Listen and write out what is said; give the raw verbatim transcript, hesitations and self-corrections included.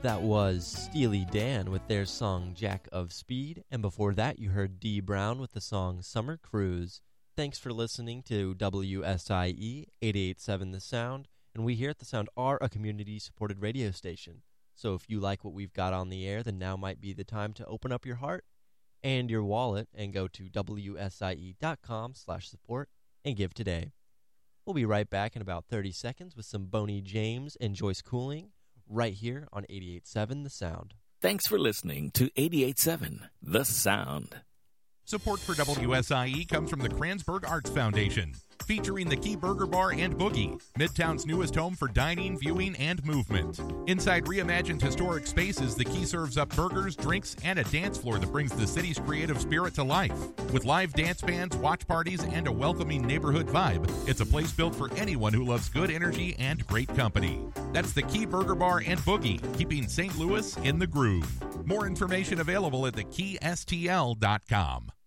That was Steely Dan with their song Jack of Speed, and before that you heard Dee Brown with the song Summer Cruise. Thanks for listening to W S I E eighty-eight point seven The Sound, and we here at The Sound are a community-supported radio station. So if you like what we've got on the air, then now might be the time to open up your heart and your wallet and go to W S I E dot com slash support and give today. We'll be right back in about thirty seconds with some Boney James and Joyce Cooling, right here on eighty-eight point seven The Sound. Thanks for listening to eighty-eight point seven The Sound. Support for W S I E comes from the Kranzberg Arts Foundation, featuring the Key Burger Bar and Boogie, Midtown's newest home for dining, viewing, and movement. Inside reimagined historic spaces, the Key serves up burgers, drinks, and a dance floor that brings the city's creative spirit to life. With live dance bands, watch parties, and a welcoming neighborhood vibe, it's a place built for anyone who loves good energy and great company. That's the Key Burger Bar and Boogie, keeping Saint Louis in the groove. More information available at the key S T L dot com.